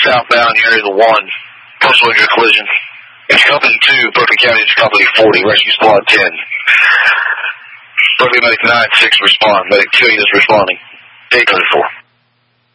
southbound area of the 1. Personal injury collision. It's Company 2, Berkeley County, it's Company 40, Rescue Squad 10. Berkeley Medic 9-6 respond. Medic 2 is responding. 834.